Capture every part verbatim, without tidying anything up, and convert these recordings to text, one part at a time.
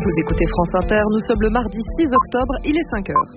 Vous écoutez France Inter, nous sommes le mardi six octobre, il est cinq heures.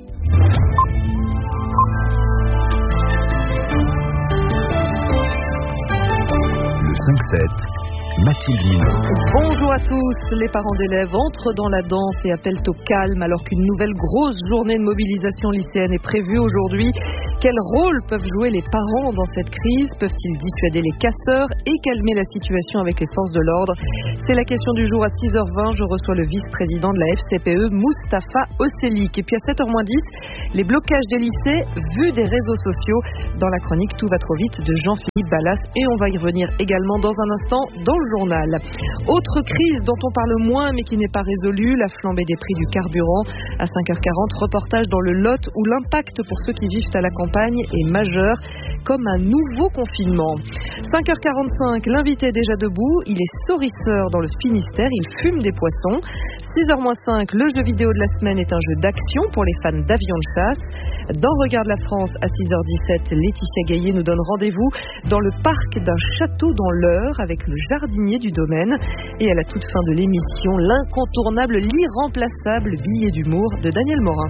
Le cinq sept, Mathilde Minot. Bonjour à tous. Les parents d'élèves entrent dans la danse et appellent au calme alors qu'une nouvelle grosse journée de mobilisation lycéenne est prévue aujourd'hui. Quel rôle peuvent jouer les parents dans cette crise? Peuvent-ils dissuader les casseurs et calmer la situation avec les forces de l'ordre? C'est la question du jour à six heures vingt. Je reçois le vice-président de la F C P E, Moustapha Oselik. Et puis à sept heures moins dix, les blocages des lycées vus des réseaux sociaux. Dans la chronique Tout va trop vite de Jean-Philippe Ballas. Et on va y revenir également dans un instant dans le journal. Autre crise dont on parle moins mais qui n'est pas résolue, la flambée des prix du carburant. À cinq heures quarante, reportage dans le Lot où l'impact pour ceux qui vivent à la campagne est majeur, comme un nouveau confinement. cinq heures quarante-cinq, l'invité est déjà debout, il est saurisseur dans le Finistère, il fume des poissons. six heures moins cinq, le jeu vidéo de la semaine est un jeu d'action pour les fans d'avions de chasse. Dans Regarde la France, à six heures dix-sept, Laetitia Gaillet nous donne rendez-vous dans le parc d'un château dans l'Eure avec le jardinier du domaine. Et à la toute fin de l'émission, l'incontournable, l'irremplaçable billet d'humour de Daniel Morin.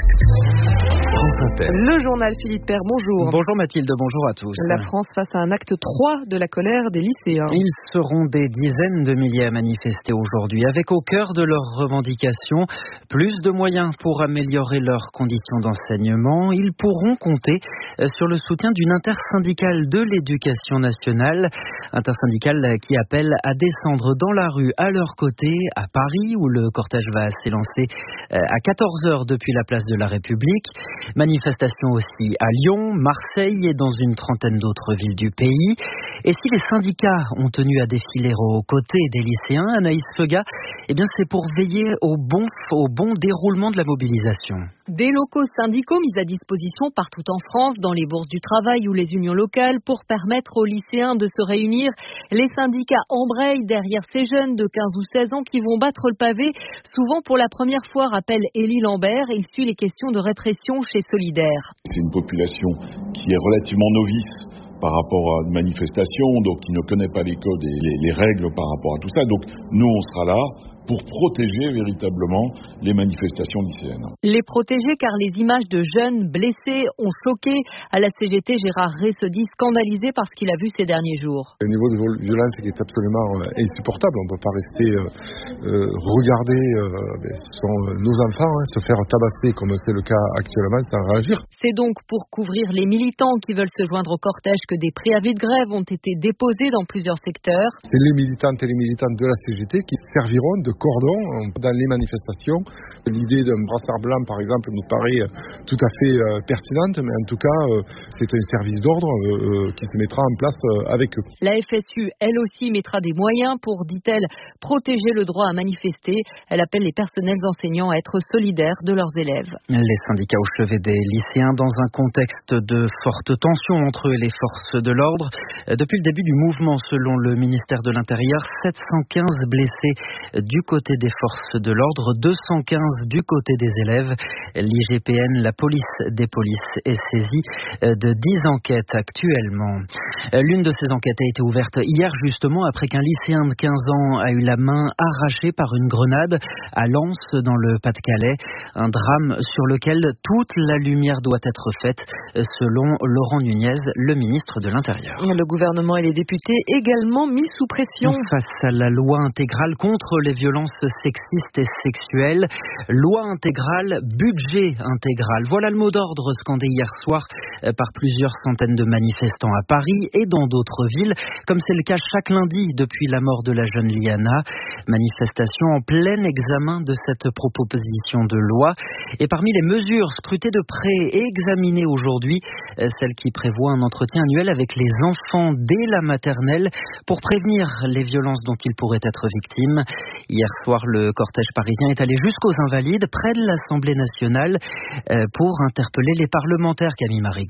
Le journal Philippe Père, bonjour. Bonjour Mathilde, bonjour à tous. La France face à un acte trois de la colère des lycéens. Ils seront des dizaines de milliers à manifester aujourd'hui, avec au cœur de leurs revendications plus de moyens pour améliorer leurs conditions d'enseignement. Ils pourront compter sur le soutien d'une intersyndicale de l'éducation nationale, intersyndicale qui appelle à descendre dans la rue à leur côté, à Paris, où le cortège va s'élancer à quatorze heures depuis la place de la République. Manifestation aussi à Lyon, Marseille et dans une trentaine d'autres villes du pays. Et si les syndicats ont tenu à défiler aux côtés des lycéens, Anaïs Feuga, eh bien c'est pour veiller au bon, au bon déroulement de la mobilisation. Des locaux syndicaux mis à disposition partout en France, dans les bourses du travail ou les unions locales, pour permettre aux lycéens de se réunir. Les syndicats embrayent derrière ces jeunes de quinze ou seize ans qui vont battre le pavé, souvent pour la première fois, rappelle Élie Lambert, et il suit les questions de répression chez Solidaire. C'est une population qui est relativement novice par rapport à une manifestation, donc qui ne connaît pas les codes et les, les règles par rapport à tout ça. Donc nous, on sera là pour protéger véritablement les manifestations lycéennes. Les protéger car les images de jeunes blessés ont choqué. À la C G T, Gérard Rey se dit scandalisé par ce qu'il a vu ces derniers jours. Le niveau de violence qui est absolument insupportable. On ne peut pas rester euh, euh, regarder euh, ben, ce sont nos enfants hein, se faire tabasser comme c'est le cas actuellement, c'est à réagir. C'est donc pour couvrir les militants qui veulent se joindre au cortège que des préavis de grève ont été déposés dans plusieurs secteurs. C'est les militantes et les militants de la C G T qui serviront de cordon dans les manifestations. L'idée d'un brassard blanc, par exemple, nous paraît tout à fait euh, pertinente, mais en tout cas, euh, c'est un service d'ordre euh, qui se mettra en place euh, avec eux. La F S U, elle aussi, mettra des moyens pour, dit-elle, protéger le droit à manifester. Elle appelle les personnels enseignants à être solidaires de leurs élèves. Les syndicats au chevet des lycéens dans un contexte de forte tension entre eux et les forces de l'ordre. Depuis le début du mouvement, selon le ministère de l'Intérieur, sept cent quinze blessés du côté des forces de l'ordre, deux cent quinze du côté des élèves. L'I G P N, la police des polices, est saisie de dix enquêtes actuellement. L'une de ces enquêtes a été ouverte hier justement après qu'un lycéen de quinze ans a eu la main arrachée par une grenade à Lens dans le Pas-de-Calais. Un drame sur lequel toute la lumière doit être faite selon Laurent Nunez, le ministre de l'Intérieur. Le gouvernement et les députés également mis sous pression. Face à la loi intégrale contre les violences sexistes et sexuelles, loi intégrale, budget intégral. Voilà le mot d'ordre scandé hier soir par plusieurs centaines de manifestants à Paris et dans d'autres villes, comme c'est le cas chaque lundi depuis la mort de la jeune Liana. Manifestation en plein examen de cette proposition de loi. Et parmi les mesures scrutées de près et examinées aujourd'hui, celle qui prévoit un entretien annuel avec les enfants dès la maternelle pour prévenir les violences dont ils pourraient être victimes. Hier soir, le cortège parisien est allé jusqu'aux Invalides, près de l'Assemblée nationale, pour interpeller les parlementaires, Camille Marigot.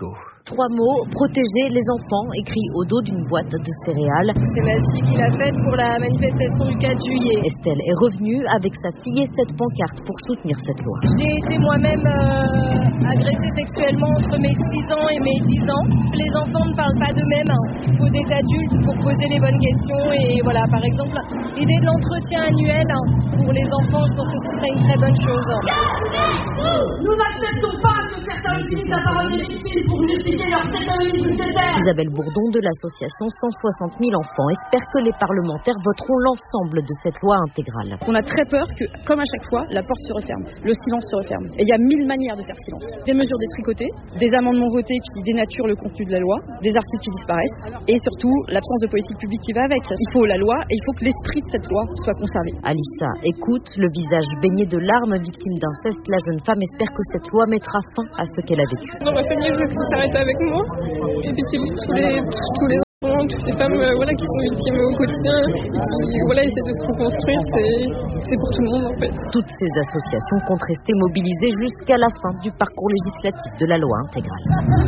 trois mots, protéger les enfants, écrit au dos d'une boîte de céréales. C'est ma fille qui l'a faite pour la manifestation du quatre juillet. Estelle est revenue avec sa fille et cette pancarte pour soutenir cette loi. J'ai été moi-même euh, agressée sexuellement entre mes six ans et mes dix ans. Les enfants ne parlent pas d'eux-mêmes. Il faut des adultes pour poser les bonnes questions. Et voilà, par exemple, l'idée de l'entretien annuel pour les enfants, je pense que ce serait une très bonne chose. Nous n'acceptons pas que certains utilisent la parole des victimes pour justifier leurs économies budgétaires. Isabelle Bourdon de l'association cent soixante mille enfants espère que les parlementaires voteront l'ensemble de cette loi intégrale. On a très peur que, comme à chaque fois, la porte se referme, le silence se referme. Et il y a mille manières de faire silence. Des mesures détricotées, des amendements votés qui dénaturent le contenu de la loi, des articles qui disparaissent, et surtout l'absence de politique publique qui va avec. Il faut la loi et il faut que l'esprit de cette loi soit conservé. Alissa écoute, le visage baigné de larmes, victime d'inceste, la jeune femme espère que cette loi mettra fin à ce qu'elle a vécu. Dans ma famille, je veux que ça s'arrête avec moi. Effectivement, tous les, tous les enfants, toutes les femmes euh, voilà, qui sont victimes au quotidien, qui voilà, essaient de se reconstruire, c'est, c'est pour tout le monde en fait. Toutes ces associations comptent rester mobilisées jusqu'à la fin du parcours législatif de la loi intégrale.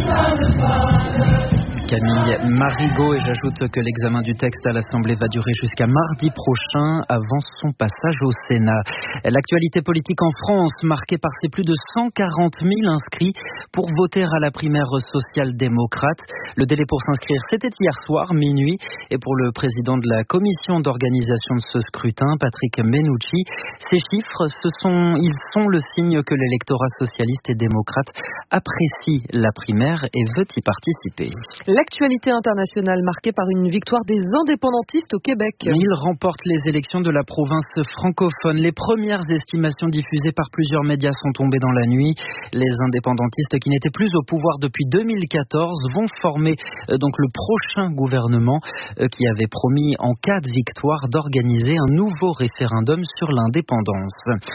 Camille Marigot, et j'ajoute que l'examen du texte à l'Assemblée va durer jusqu'à mardi prochain avant son passage au Sénat. L'actualité politique en France, marquée par ces plus de cent quarante mille inscrits pour voter à la primaire social-démocrate. Le délai pour s'inscrire, c'était hier soir, minuit, et pour le président de la commission d'organisation de ce scrutin, Patrick Menucci, ces chiffres, ce sont, ils sont le signe que l'électorat socialiste et démocrate apprécie la primaire et veut y participer. L'actualité internationale marquée par une victoire des indépendantistes au Québec. Ils remportent les élections de la province francophone. Les premières estimations diffusées par plusieurs médias sont tombées dans la nuit. Les indépendantistes qui n'étaient plus au pouvoir depuis deux mille quatorze vont former euh, donc le prochain gouvernement euh, qui avait promis en cas de victoire d'organiser un nouveau référendum sur l'indépendance.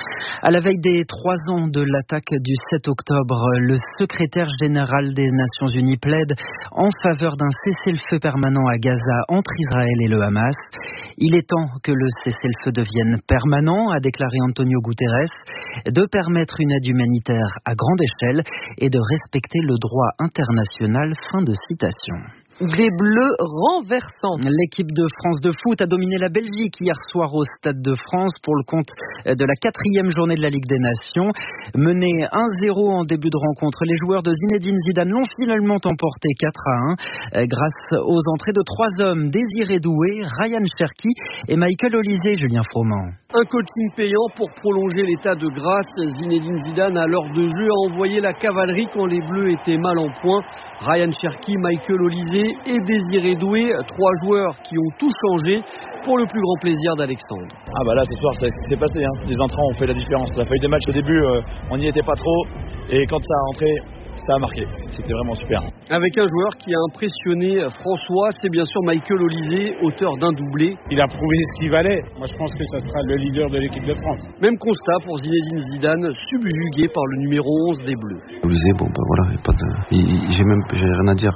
À la veille des trois ans de l'attaque du sept octobre, le secrétaire général des Nations Unies plaide en faveur d'un cessez-le-feu permanent à Gaza entre Israël et le Hamas. Il est temps que le cessez-le-feu devienne permanent, a déclaré Antonio Guterres, de permettre une aide humanitaire à grande échelle et de respecter le droit international. Fin de citation. Des Bleus renversants. L'équipe de France de foot a dominé la Belgique hier soir au Stade de France pour le compte de la quatrième journée de la Ligue des Nations. Menés un zéro en début de rencontre, les joueurs de Zinedine Zidane l'ont finalement emporté quatre à un grâce aux entrées de trois hommes, Désiré Doué, Ryan Cherki et Michael Olise. Julien Froment. Un coaching payant pour prolonger l'état de grâce. Zinedine Zidane, à l'heure de jeu, a envoyé la cavalerie quand les Bleus étaient mal en point. Ryan Cherki, Michael Olise et Désiré Doué, trois joueurs qui ont tout changé pour le plus grand plaisir d'Alexandre. Ah bah là ce soir c'est ce qui s'est passé, hein. Les entrants ont fait la différence. La feuille des matchs au début euh, on n'y était pas trop et quand ça a rentré ça a marqué, c'était vraiment super. Avec un joueur qui a impressionné François, c'est bien sûr Michael Olise, auteur d'un doublé. Il a prouvé ce qu'il valait. Moi je pense que ça sera le leader de l'équipe de France. Même constat pour Zinedine Zidane, subjugué par le numéro onze des Bleus. Olise, bon ben voilà, y a pas de... j'ai même j'ai rien à dire.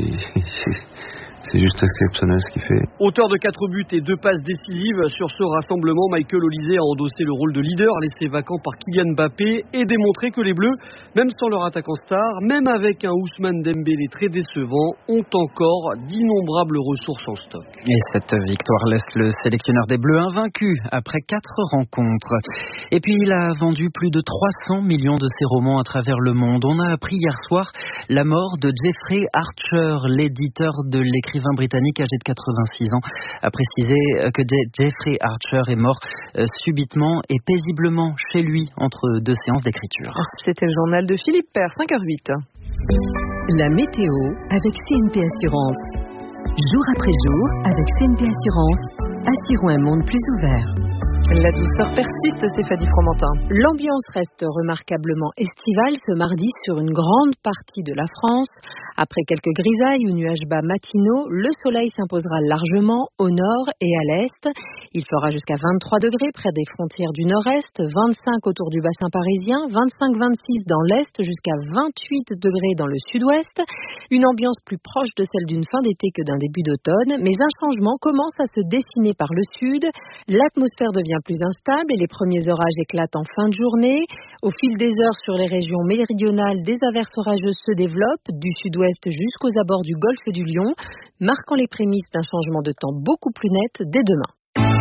C'est juste exceptionnel ce qu'il fait. Auteur de quatre buts et deux passes décisives sur ce rassemblement, Michael Olise a endossé le rôle de leader laissé vacant par Kylian Mbappé et démontré que les Bleus, même sans leur attaquant star, même avec un Ousmane Dembélé très décevant, ont encore d'innombrables ressources en stock. Et cette victoire laisse le sélectionneur des Bleus invaincu après quatre rencontres. Et puis il a vendu plus de trois cents millions de ses romans à travers le monde. On a appris hier soir la mort de Jeffrey Archer, l'éditeur de l'écrivain britannique âgé de quatre-vingt-six ans, a précisé que Jeffrey Archer est mort euh, subitement et paisiblement chez lui entre deux séances d'écriture. C'était le journal de Philippe Père, cinq heures huit. La météo avec C N P Assurance. Jour après jour, avec C N P Assurance, assurons un monde plus ouvert. La douceur persiste, Stéphanie Fromentin. L'ambiance reste remarquablement estivale ce mardi sur une grande partie de la France. Après quelques grisailles ou nuages bas matinaux, le soleil s'imposera largement au nord et à l'est. Il fera jusqu'à vingt-trois degrés près des frontières du nord-est, vingt-cinq autour du bassin parisien, vingt-cinq vingt-six dans l'est, jusqu'à vingt-huit degrés dans le sud-ouest. Une ambiance plus proche de celle d'une fin d'été que d'un début d'automne, mais un changement commence à se dessiner par le sud. L'atmosphère devient plus instable et les premiers orages éclatent en fin de journée. Au fil des heures sur les régions méridionales, des averses orageuses se développent du sud-ouest sud-ouest jusqu'aux abords du golfe du Lion, marquant les prémices d'un changement de temps beaucoup plus net dès demain.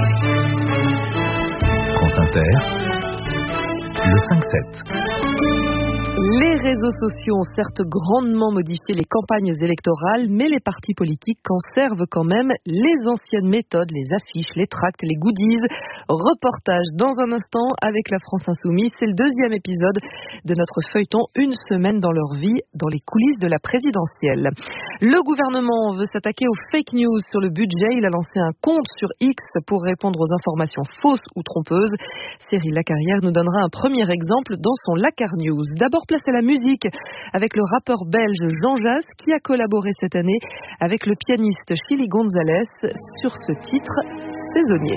France Inter, le cinq sept. Les réseaux sociaux ont certes grandement modifié les campagnes électorales, mais les partis politiques conservent quand même les anciennes méthodes, les affiches, les tracts, les goodies. Reportage dans un instant avec la France Insoumise. C'est le deuxième épisode de notre feuilleton Une semaine dans leur vie, dans les coulisses de la présidentielle. Le gouvernement veut s'attaquer aux fake news sur le budget. Il a lancé un compte sur X pour répondre aux informations fausses ou trompeuses. Cyril Lacarrière nous donnera un premier exemple dans son Lacar News. D'abord, place à la musique avec le rappeur belge Jean Jass qui a collaboré cette année avec le pianiste Chili Gonzalez sur ce titre Saisonnier.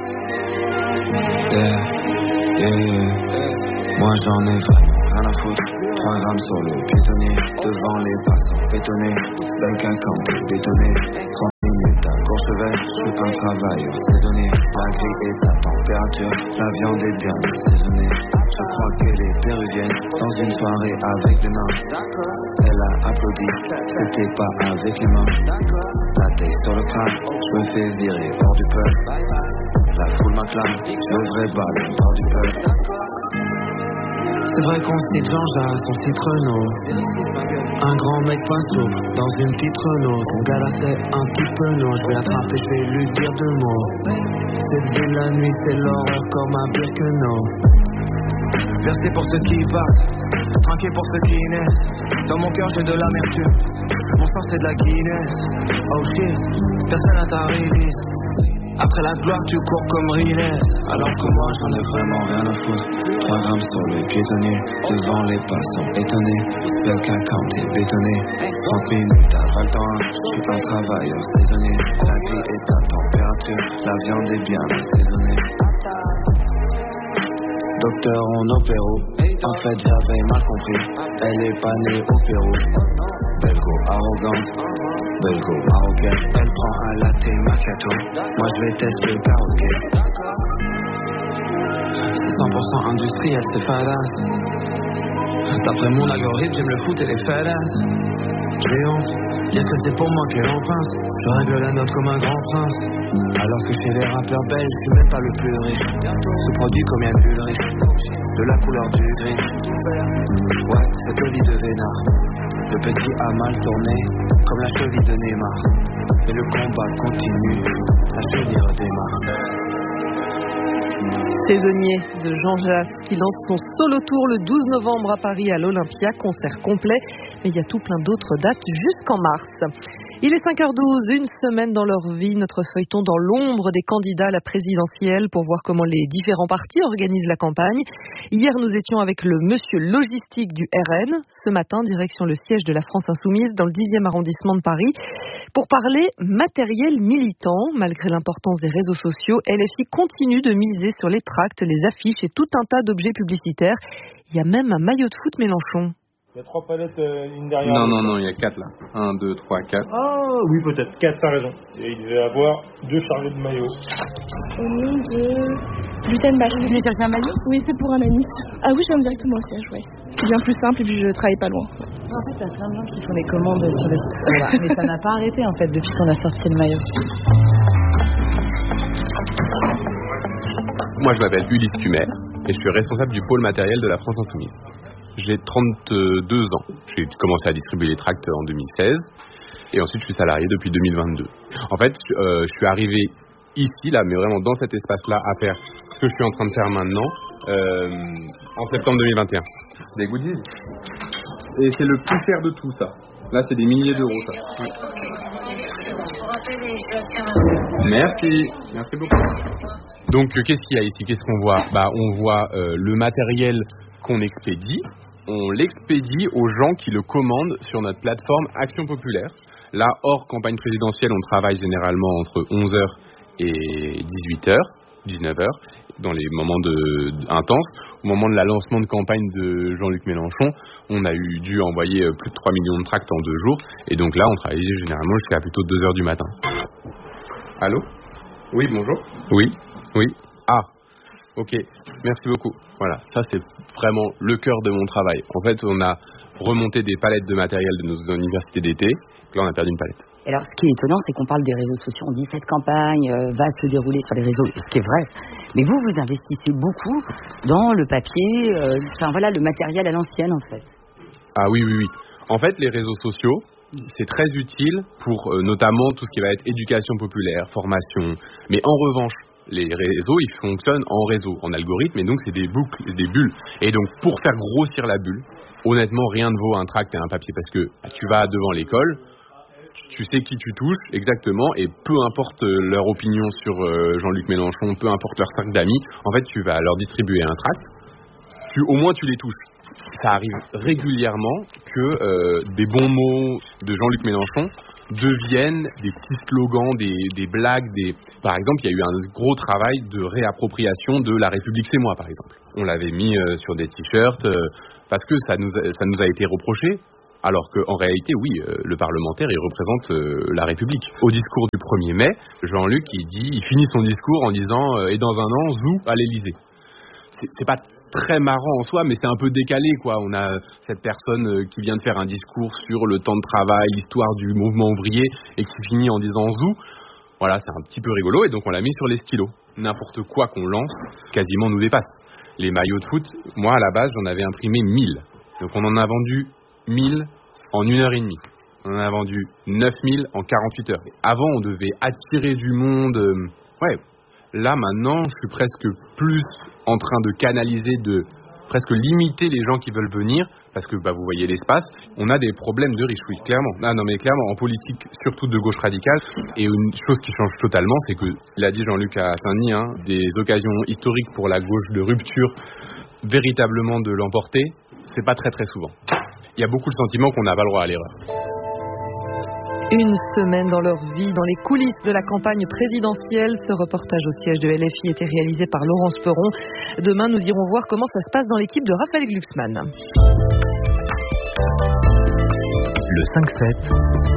Yeah, yeah, yeah. Moi j'en ai rien à foutre. Trois grammes sur le piétonnier, devant les passants bétonnés. Belle quinquante bétonné, trente minutes à Courchevel. Je suis un travailleur saisonnier. La grille est à température, la viande est bien assaisonnée. Je crois qu'elle est péruvienne, dans une soirée avec des mains. Elle a applaudi, c'était pas avec les mains. La tête sur le crâne, je me fais virer hors du peuple. La foule m'acclame, le vrai ballon hors du peuple. C'est vrai qu'on se dit Jean Jass, on cite Renault. Un grand mec pinceau, dans une petite Renault. Son gars là c'est un petit peu non. Je vais l'attraper, je vais lui dire deux mots. Cette ville la nuit c'est l'horreur comme un Birkenau. Versé pour ceux qui partent, trinqué pour ceux qui naissent. Dans mon cœur j'ai de l'amertume, mon sang c'est de la Guinness. Oh shit, personne à ta release. Après la gloire tu cours comme Riley. Alors que moi j'en ai vraiment rien à foutre. Trois grammes sur le piétonnier, devant les passants étonnés. Belle quinquante et bétonné, trente minutes à pas le temps. Je suis un travailleur saisonnier. La grille est à température, la viande est bien assaisonnée. Docteur en opéro, en fait j'avais mal compris. Elle est pas née au Pérou. Belgo arrogante, Belgo marocaine. Elle prend un latte macchiato, moi je vais tester le karaoké. C'est cent pour cent industriel, c'est fadasse. D'après mon algorithme, j'aime le foot et les fadas. J'ai honte, dire que c'est pour moi qu'elle en pince. Je règle la note comme un grand prince. Alors que chez les rappeurs belges, je suis même pas le plus riche. Ce produit combien Ulrich, de la couleur du gris. Ouais, cette vie de Vénard. Le petit a mal tourné, comme la cheville de Neymar. Et le combat continue, la cheville redémarre. Saisonnier de Jean Jass qui lance son solo tour le douze novembre à Paris à l'Olympia, concert complet. Mais il y a tout plein d'autres dates jusqu'en mars. Il est cinq heures douze, une semaine dans leur vie, notre feuilleton dans l'ombre des candidats à la présidentielle pour voir comment les différents partis organisent la campagne. Hier, nous étions avec le monsieur logistique du R N. Ce matin, direction le siège de la France Insoumise dans le dixième arrondissement de Paris pour parler matériel militant. Malgré l'importance des réseaux sociaux, L F I continue de miser sur les tracts, les affiches et tout un tas d'objets publicitaires. Il y a même un maillot de foot Mélenchon. Il y a trois palettes, euh, une derrière. Non, non, non, il y a quatre là. Un, deux, trois, quatre. Ah oui, peut-être. Quatre, t'as raison. Et il devait avoir deux chargés de maillots. Au nom de Gutenberg. Vous voulez chercher un maillot? Oui, c'est pour un ami. Ah oui, je viens directement au siège, ouais. C'est bien plus simple et puis je travaille pas loin. En fait, t'as plein de gens qui font des commandes sur le site. Voilà. Mais ça n'a pas arrêté en fait depuis qu'on a sorti le maillot. Moi, je m'appelle Ulysse Tumer et je suis responsable du pôle matériel de la France Insoumise. J'ai trente-deux ans. J'ai commencé à distribuer les tracts en deux mille seize et ensuite je suis salarié depuis deux mille vingt-deux. En fait, euh, je suis arrivé ici, là, mais vraiment dans cet espace-là, à faire ce que je suis en train de faire maintenant, euh, en septembre deux mille vingt et un. Des goodies. Et c'est le plus cher de tout ça. Là, c'est des milliers d'euros, ça. Oui. Merci. Merci beaucoup. Donc, euh, qu'est-ce qu'il y a ici? Qu'est-ce qu'on voit? Bah, on voit euh, le matériel qu'on expédie. On l'expédie aux gens qui le commandent sur notre plateforme Action Populaire. Là, hors campagne présidentielle, on travaille généralement entre onze heures et dix-huit heures, dix-neuf heures, dans les moments de, de, intenses. Au moment de la lancement de campagne de Jean-Luc Mélenchon, on a eu dû envoyer plus de trois millions de tracts en deux jours. Et donc là, on travaillait généralement jusqu'à plutôt deux heures du matin. Allô? Oui, bonjour. Oui, oui. Ah, ok. Merci beaucoup. Voilà, ça c'est vraiment le cœur de mon travail. En fait, on a remonté des palettes de matériel de nos universités d'été. Là, on a perdu une palette. Et alors, ce qui est étonnant, c'est qu'on parle des réseaux sociaux. On dit cette campagne euh, va se dérouler sur les réseaux, ce qui est vrai. Mais vous, vous investissez beaucoup dans le papier, euh, enfin voilà, le matériel à l'ancienne, en fait. Ah oui, oui, oui. En fait, les réseaux sociaux, c'est très utile pour euh, notamment tout ce qui va être éducation populaire, formation. Mais en revanche, les réseaux, ils fonctionnent en réseau, en algorithme, et donc c'est des boucles, des bulles. Et donc, pour faire grossir la bulle, honnêtement, rien ne vaut un tract et un papier, parce que tu vas devant l'école, tu sais qui tu touches exactement, et peu importe leur opinion sur euh, Jean-Luc Mélenchon, peu importe leur cercle d'amis, en fait, tu vas leur distribuer un tract. Tu, au moins, tu les touches. Ça arrive régulièrement que euh, des bons mots de Jean-Luc Mélenchon deviennent des petits slogans, des, des blagues. Des... Par exemple, il y a eu un gros travail de réappropriation de La République c'est moi, par exemple. On l'avait mis euh, sur des t-shirts euh, parce que ça nous, a, ça nous a été reproché. Alors qu'en réalité, oui, euh, le parlementaire, il représente euh, la République. Au discours du premier mai, Jean-Luc, il dit, il finit son discours en disant euh, « Et dans un an, zou à l'Élysée ». C'est, c'est pas très marrant en soi, mais c'est un peu décalé, quoi. On a cette personne euh, qui vient de faire un discours sur le temps de travail, l'histoire du mouvement ouvrier, et qui finit en disant « zou ». Voilà, c'est un petit peu rigolo, et donc on l'a mis sur les stylos. N'importe quoi qu'on lance, quasiment nous dépasse. Les maillots de foot, moi, à la base, j'en avais imprimé mille. Donc on en a vendu mille en une heure et demie. On en a vendu neuf mille en quarante-huit heures. Avant, on devait attirer du monde. Euh, ouais, là, maintenant, je suis presque plus en train de canaliser, de presque limiter les gens qui veulent venir, parce que bah, vous voyez l'espace. On a des problèmes de riches, oui, clairement. Ah non, mais clairement, en politique, surtout de gauche radicale. Et une chose qui change totalement, c'est que, il a dit Jean-Luc à Saint-Denis, hein, des occasions historiques pour la gauche de rupture, véritablement de l'emporter, c'est pas très très souvent. Il y a beaucoup le sentiment qu'on n'a pas le droit à l'erreur. Une semaine dans leur vie, dans les coulisses de la campagne présidentielle. Ce reportage au siège de L F I était réalisé par Laurence Perron. Demain, nous irons voir comment ça se passe dans l'équipe de Raphaël Glucksmann. Le cinq sept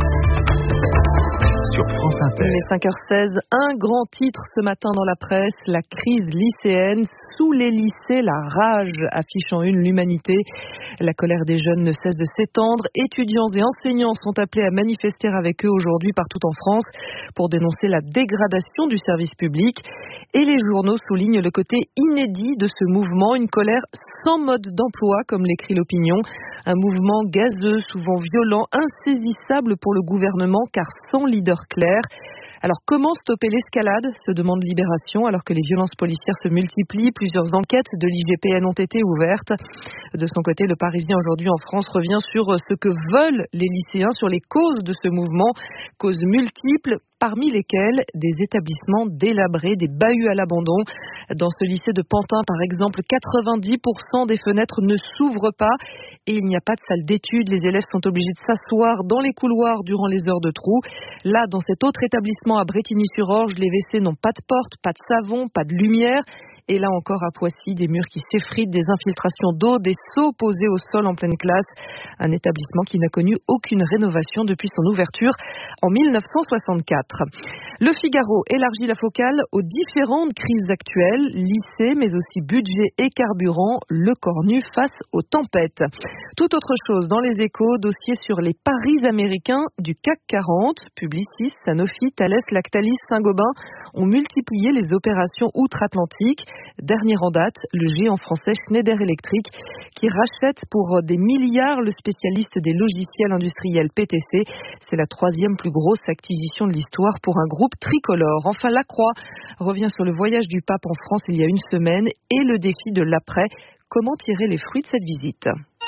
sur France Inter. Il est cinq heures seize. Un grand titre ce matin dans la presse, la crise lycéenne. Sous les lycées, la rage affiche en une l'humanité. La colère des jeunes ne cesse de s'étendre. Étudiants et enseignants sont appelés à manifester avec eux aujourd'hui partout en France pour dénoncer la dégradation du service public. Et les journaux soulignent le côté inédit de ce mouvement, une colère sans mode d'emploi, comme l'écrit l'opinion. Un mouvement gazeux, souvent violent, insaisissable pour le gouvernement, car sans leader clair. Alors comment stopper l'escalade, se demande Libération, alors que les violences policières se multiplient. Plusieurs enquêtes de l'I G P N ont été ouvertes. De son côté, le Parisien aujourd'hui en France revient sur ce que veulent les lycéens, sur les causes de ce mouvement. Causes multiples, parmi lesquelles des établissements délabrés, des bahuts à l'abandon. Dans ce lycée de Pantin, par exemple, quatre-vingt-dix pour cent des fenêtres ne s'ouvrent pas et il n'y a pas de salle d'études. Les élèves sont obligés de s'asseoir dans les couloirs durant les heures de trou. Là, dans cet autre établissement à Brétigny-sur-Orge, les W C n'ont pas de porte, pas de savon, pas de lumière. Et là encore à Poissy, des murs qui s'effritent, des infiltrations d'eau, des seaux posés au sol en pleine classe. Un établissement qui n'a connu aucune rénovation depuis son ouverture en mille neuf cent soixante-quatre. Le Figaro élargit la focale aux différentes crises actuelles, lycée, mais aussi budget et carburant, le corps nu face aux tempêtes. Tout autre chose dans les Échos, dossier sur les paris américains du C A C quarante. Publicis, Sanofi, Thales, Lactalis, Saint-Gobain ont multiplié les opérations outre-Atlantique. Dernier en date, le géant français Schneider Electric qui rachète pour des milliards le spécialiste des logiciels industriels P T C. C'est la troisième plus grosse acquisition de l'histoire pour un groupe tricolore. Enfin, La Croix revient sur le voyage du pape en France il y a une semaine et le défi de l'après. Comment tirer les fruits de cette visite ?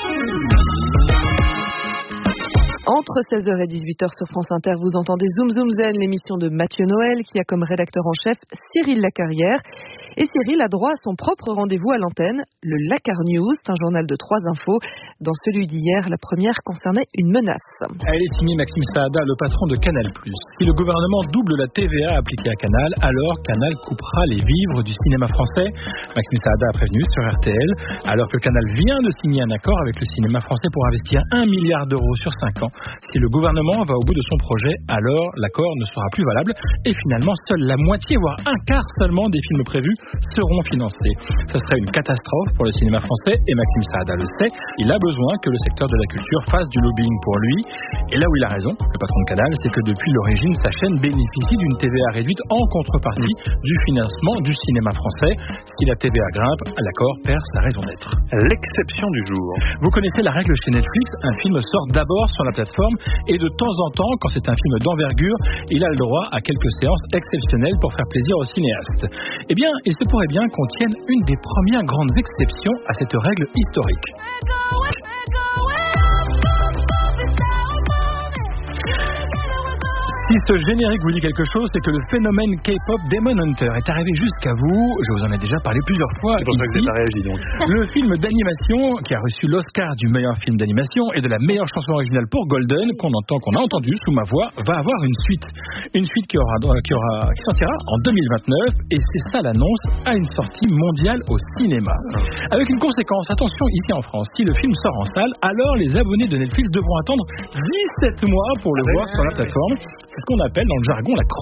Entre seize heures et dix-huit heures sur France Inter, vous entendez Zoom Zoom Zen, l'émission de Mathieu Noël, qui a comme rédacteur en chef Cyril Lacarrière. Et Cyril a droit à son propre rendez-vous à l'antenne, le Lacar News, un journal de trois infos. Dans celui d'hier, la première concernait une menace. Elle est signée Maxime Saada, le patron de Canal plus. Si le gouvernement double la T V A appliquée à Canal, alors Canal coupera les vivres du cinéma français. Maxime Saada a prévenu sur R T L, alors que Canal vient de signer un accord avec le cinéma français pour investir un milliard d'euros sur cinq ans Si le gouvernement va au bout de son projet, alors l'accord ne sera plus valable et finalement seule la moitié, voire un quart seulement des films prévus seront financés. Ce serait une catastrophe pour le cinéma français et Maxime Saada le sait. Il a besoin que le secteur de la culture fasse du lobbying pour lui. Et là où il a raison, le patron de Canal, c'est que depuis l'origine, sa chaîne bénéficie d'une T V A réduite en contrepartie du financement du cinéma français. Si la T V A grimpe, l'accord perd sa raison d'être. L'exception du jour. Vous connaissez la règle chez Netflix, un film sort d'abord sur la plateforme et de temps en temps, quand c'est un film d'envergure, il a le droit à quelques séances exceptionnelles pour faire plaisir aux cinéastes. Eh bien, il se pourrait bien qu'on tienne une des premières grandes exceptions à cette règle historique. Si ce générique vous dit quelque chose, c'est que le phénomène K-pop Demon Hunter est arrivé jusqu'à vous. Je vous en ai déjà parlé plusieurs fois. C'est pour ça que vous avez réagi donc. Le film d'animation qui a reçu l'Oscar du meilleur film d'animation et de la meilleure chanson originale pour Golden, qu'on entend, qu'on a entendu sous ma voix, va avoir une suite. Une suite qui aura, qui aura, qui sortira en deux mille vingt-neuf et c'est ça l'annonce à une sortie mondiale au cinéma. Avec une conséquence, attention ici en France, si le film sort en salle, alors les abonnés de Netflix devront attendre dix-sept mois pour le voir sur la plateforme. C'est ce qu'on appelle dans le jargon la